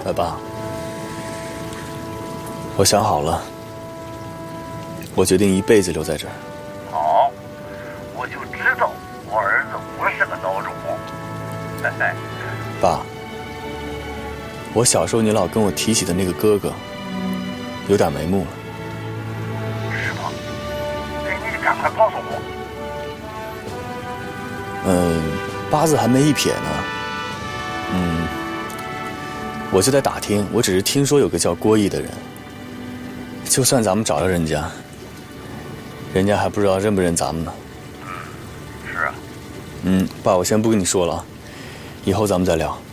爸，我想好了，我决定一辈子留在这儿。 好，我就知道我儿子不是个孬种。嘿嘿， 爸，我小时候你老跟我提起的那个哥哥，有点眉目了。 是吗？那你得赶快告诉我。 八字还没一撇呢。我就在打听，我只是听说有个叫郭毅的人，就算咱们找了人家，人家还不知道认不认咱们呢。 是啊。 爸，我先不跟你说了啊，以后咱们再聊。